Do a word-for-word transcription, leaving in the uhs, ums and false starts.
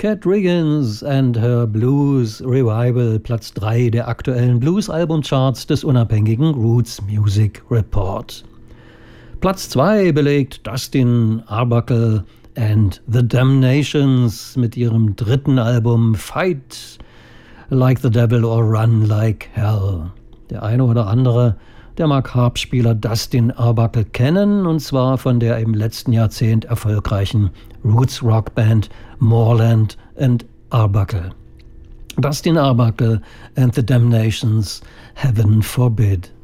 Cat Riggins and Her Blues Revival, Platz drei der aktuellen Blues-Albumcharts des unabhängigen Roots Music Report. Platz zwei belegt Dustin Arbuckle and The Damnations mit ihrem dritten Album Fight Like the Devil or Run Like Hell. Der eine oder andere, der mag Harpspieler Dustin Arbuckle kennen, und zwar von der im letzten Jahrzehnt erfolgreichen Roots-Rock-Band Moreland and Arbuckle. Dustin Arbuckle and the Damnations, Heaven Forbid.